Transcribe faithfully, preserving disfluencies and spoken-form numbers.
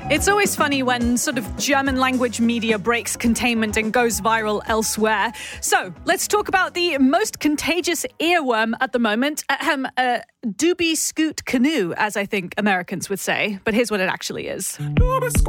It's always funny when sort of German language media breaks containment and goes viral elsewhere. So let's talk about the most contagious earworm at the moment. Ahem, uh, doobie scoot canoe, as I think Americans would say. But here's what it actually is.